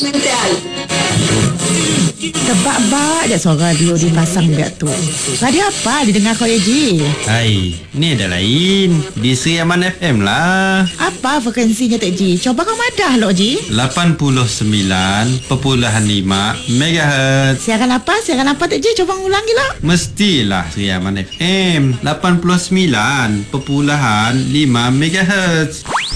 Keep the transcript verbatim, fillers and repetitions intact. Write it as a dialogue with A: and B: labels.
A: mental.
B: Tebak-bak je suara radio dipasang biar tu. Radio apa didengar kau ya Ji?
C: Hai, ni ada lain. Di Sri Aman F M lah.
B: Apa frekuensinya Tok Ji? Coba kau madah lo Ji.
C: lapan puluh sembilan perpuluhan lima megahertz.
B: Siaran apa? Siaran apa Tok Ji? Coba ulangi lah.
C: Mestilah Sri Aman F M lapan puluh sembilan perpuluhan lima megahertz.